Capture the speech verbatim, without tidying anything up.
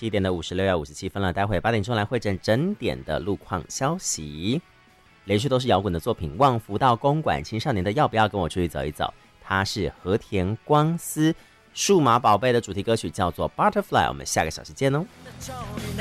七点的五十六要五十七分了，待会八点钟来会诊整点的路况消息。连续都是摇滚的作品，旺福到公馆青少年的要不要跟我出去走一走？它是和田光司数码宝贝的主题歌曲，叫做 Butterfly。我们下个小时见哦。